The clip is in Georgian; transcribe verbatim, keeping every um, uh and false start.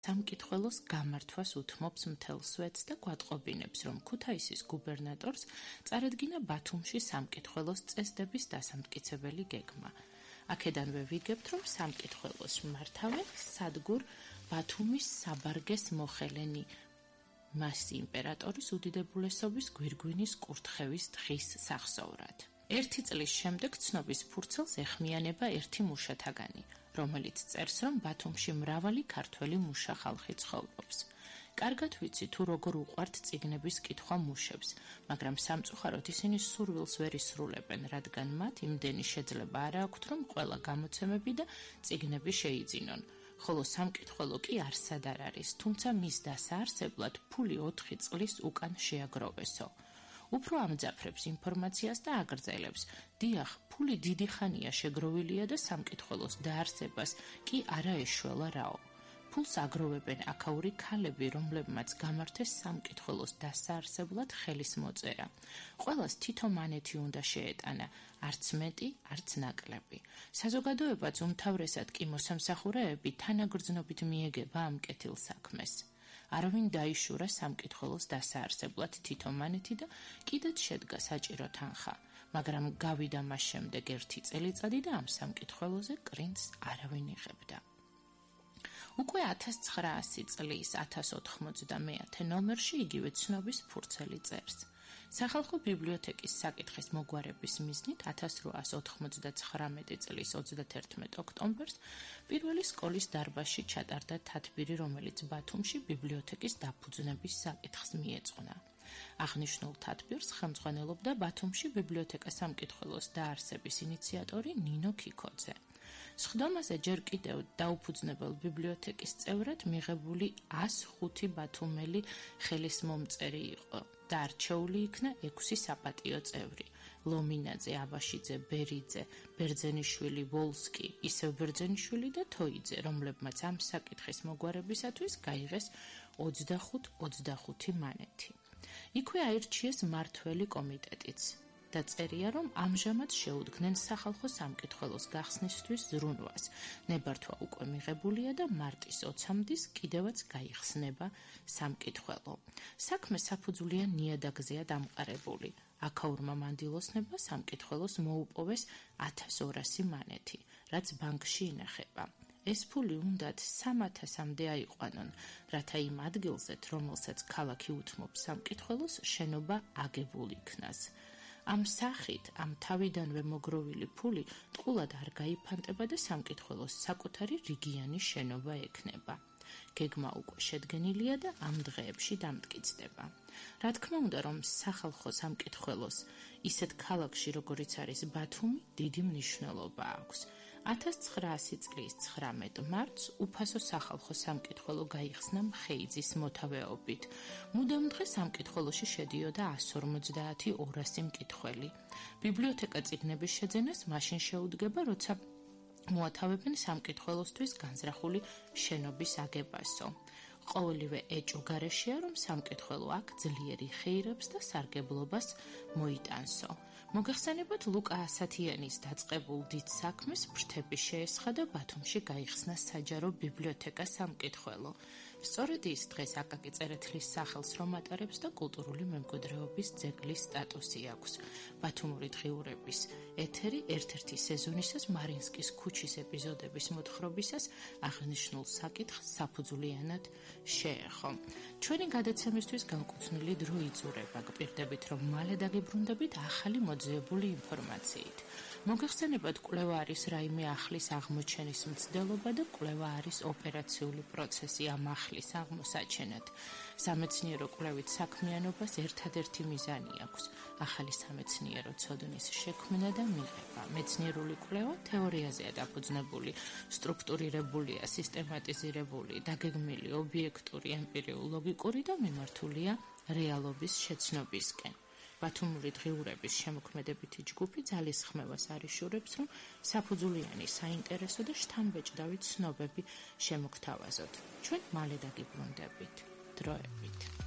სამკითხველოს გამართვას უთმობს მთელ სვეტს და გვატყობინებს, რომ ქუთაისის გუბერნატორს წარადგინა ბათუმში სამკითხველოს წესდების დასამტკიცებელი გეგმა. აქედანვე ვიგებთ, რომ სამკითხველოს მართავენ სადგურ ბათუმის საბარგეს მოხელენი მასი იმპერატორის უდიდებულესობის გვირგვინის კურთხევის დღის სახსოვრად. ერთი წლის შემდეგ ცნობის ფურცელს ეხმიანება ერთი მუშათაგანი, რომელიც წერს, რომ ბათუმში მრავალი ქართველი მუშა ხალხი ცხოვრობს. კარგად ვიცი თუ როგორ უყვართ წიგნების კითხვა მუშებს, მაგრამ სამწუხაროდ ისინი სურვილს ვერ ისრულებენ, რადგან მათ იმდენი შეძლება არ აქვთ, რომ ყველა გამოცემები და წიგნები შეიძინონ. ხოლო სამკითხველო კი არსად არ არის, თუმცა მის დასაარსებლად ფული ოთხი წლის უკან შეაგროვესო. უფრო ამძაფრებს ინფორმაციას და აგრძელებს. დიახ, ფული დიდი ხანია შეგროვილია და სამკითხველოს დაარსებას კი არა ეშველა რაო. ფულს აგროვებენ აქაური ქალები, რომლებმაც გამართეს სამკითხველოს დასაარსებლად ხელის მოწერა. ყველას თითო მანეთი უნდა შეეტანა, არც მეტი, არც ნაკლები. საზოგადოებაც უმთავრესად კი მოსამსახურეები თანაგრძნობით მიეგება ამ კეთილ საქმეს. არავინ დაიშურა სამკითხველოს დასაარსებლად თითო მანეთი და კიდეც შედგა საჭირო თანხა, მაგრამ გავიდა მას შემდეგ ერთი წელიწადი და ამ სამკითხველოზე კრინცს არავინ იღებდა. უკვე ათას ცხრაასი წლის ათას ოთხმოცდამეათე ნომერში იგივე ცნობის ფურცელი წერს. სახალხო ბიბლიოთეკის საკითხის მოგვარების მიზნით ათას რვაას ოთხმოცდაცხრამეტი წლის ოცდათერთმეტ ოქტომბერს პირველი სკოლის დარბაზში ჩატარდა თათბირი, რომელიც ბათუმში ბიბლიოთეკის დაფუძნების საკითხს მიეძღვნა. აღნიშნულ თათბირს ხელმძღვანელობდა ბათუმში ბიბლიოთეკა სამკითხველოს დაარსების ინიციატორი ნინო ქიქოძე. სხდომაზე ჯერ კიდევ დაუფუძნებელ ბიბლიოთეკის წევრად მიღებული ას ხუთი ბათუმელი ხელისმომწერი იყო და არჩეული იქნა ექვსი საპატიო წევრი: ლომინაძე, აბაშიძე, ბერიძე, ბერძენიშვილი, ვოლსკი, ისევ ბერძენიშვილი და თოიძე, რომლებმაც ამ საკითხის მოგვარებისათვის გაიღეს ოცდახუთ ოცდახუთი მანეთი. იქვე აირჩიეს მართველი კომიტეტიც და წერია, რომ ამჟამად შეუდგნენ სახალხო სამკითხველოს გახსნისთვის ზრუნვას. ნებართვა უკვე მიღებულია და მარტის ოცამდის კიდევაც გაიხსნება სამკითხველო. საქმე საფუძვლიან ნიადაგზეა დამყარებული. აქაურმა მანდილოსნებმა სამკითხველოს მოუპოვეს ათას ორასი მანეთი, რაც ბანკში ინახება. ეს ფული უნდათ სამ ათასამდე აიყვანონ, რათა იმ ადგილზეთ, რომელსაც ქალაქი უთმობს სამკითხველოს, შენობა აგებულ იქნას. ამ სახით, ამ თავიდანვე მოგროვილი ფული ტყულად არ გაიფანტება და სამკითხველოს საკუთარი რიგიანი შენობა ექნება. გეგმა უკვე შედგენილია და ამ დღეებში დამტკიცდება. რა თქმა უნდა, რომ სახალხო სამკითხველოს ისეთ ქალაქში, როგორიც არის ბათუმი, დიდი მნიშვნელობა აქვს. ათას ცხრაასი წლის ცხრამეტ მარტს უფასო სახალხო სამკითხველო გაიხსნა მხეიძის მოთავეობით. მუდამ დღე სამკითხველოში შედიოდა ას ორმოცდაათი ორასი მკითხველი. ბიბლიოთეკა წიგნების შეძენას მაშინ შეუდგება, როცა მოათავებენ სამკითხველოსთვის განზრახული შენობის აგებასო. ყოველივე ეჭვ გარეშეა, რომ სამკითხველო აქ ძლიერი ხეირებს და სარგებლობას მოიტანსო. მოგეხსენებათ ლუკა ასათიანის დაწყებულ დიდ საქმეს ფრთები შეესხა და ბათუმში გაიხსნა საჯარო ბიბლიოთეკა სამკითხველო. სწორედ ის დღეს აკაკი წერეთლის სახელს რომ ატარებს და კულტურული მემკვიდრეობის ძეგლის სტატუსი აქვს. ბათუმური დღიურების ეთერი ერთ-ერთი სეზონისას მარინსკის ქუჩის ეპიზოდების მოთხრობისას აღნიშნულ საკითხს საფუძვლიანად შეეხო. ჩვენი გადაცემისთვის განკუთვნილი დრო იწურება, გპირდებით, რომ მალე დაგიბრუნდებით ახალი მოძიებული ინფორმაციით. მოგეხსენებათ, კვლევა არის რაიმე ახლის აღმოჩენის მცდელობა და კვლევა არის ოპერაციული პროცესი ამ ახლის აღმოსაჩენად. სამეცნიერო კვლევით საქმიანობას ერთადერთი მიზანი აქვს: ახალი სამეცნიერო ცოდნის შექმნა და მიღება. მეცნიერული კვლევა თეორიაზეა დაფუძნებული, სტრუქტურირებულია, სისტემატიზირებული, დაგეგმილი, ობიექტური, ემპირიულ-ლოგიკური და მიმართულია რეალობის შეცნობისკენ. ბათუმური დღიურების შემოქმედებითი ჯგუფი ძალისხმევას არიშურებს, რომ საფუძვლიანი საინტერესო და შთამბეჭდავი ცნობები შემოგთავაზოთ. ჩვენ მალე დაგიბრუნდებით. დროებით.